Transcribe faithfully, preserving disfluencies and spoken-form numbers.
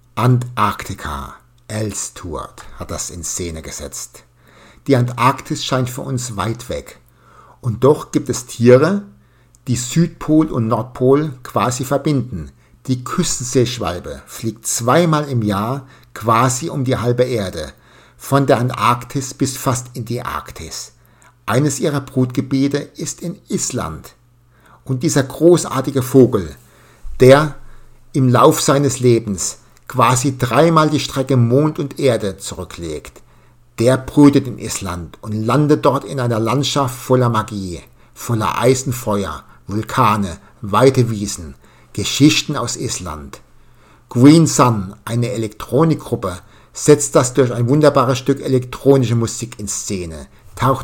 Antarktika. Al Stewart hat das in Szene gesetzt. Die Antarktis scheint für uns weit weg. Und doch gibt es Tiere, die Südpol und Nordpol quasi verbinden. Die Küstenseeschwalbe fliegt zweimal im Jahr quasi um die halbe Erde, von der Antarktis bis fast in die Arktis. Eines ihrer Brutgebiete ist in Island. Und dieser großartige Vogel, der im Lauf seines Lebens quasi dreimal die Strecke Mond und Erde zurücklegt, der brütet in Island und landet dort in einer Landschaft voller Magie, voller Eis und Feuer, Vulkane, weite Wiesen, Geschichten aus Island. Green Sun, eine Elektronikgruppe, setzt das durch ein wunderbares Stück elektronische Musik in Szene, taucht